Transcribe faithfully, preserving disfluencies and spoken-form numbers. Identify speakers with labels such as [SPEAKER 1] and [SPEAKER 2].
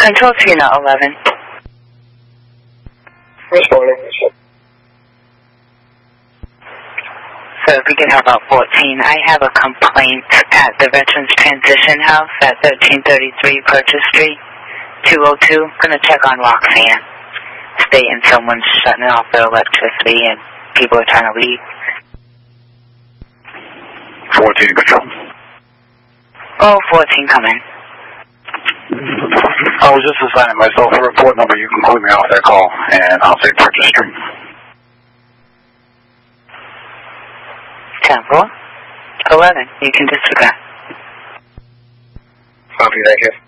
[SPEAKER 1] Control Tina eleven.
[SPEAKER 2] Responding.
[SPEAKER 1] So if we can have about fourteen, I have a complaint at the Veterans Transition House at thirteen thirty-three Purchase Street, two oh two. Gonna check on Roxanne. Stating someone's shutting off their electricity and people are trying to leave.
[SPEAKER 2] fourteen Control.
[SPEAKER 1] Oh, fourteen, come in.
[SPEAKER 2] I was just assigning myself a report number. You can call me off that call, and I'll say Purchase Street.
[SPEAKER 1] ten four. eleven, you can disregard.
[SPEAKER 2] Copy, thank you.